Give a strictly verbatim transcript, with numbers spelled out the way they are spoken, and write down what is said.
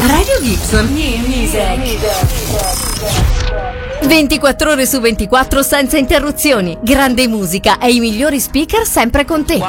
Radio Gibson. New music. ventiquattro ore su ventiquattro senza interruzioni. Grande musica e i migliori speaker sempre con te.